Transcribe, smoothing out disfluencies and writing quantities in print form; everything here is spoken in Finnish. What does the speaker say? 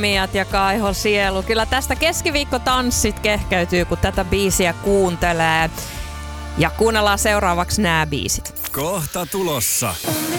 Miat ja Kaiho Sielu. Kyllä tästä keskiviikkotanssit kehkeytyy, kun tätä biisiä kuuntelee. Ja kuunnellaan seuraavaksi nämä biisit. Kohta tulossa.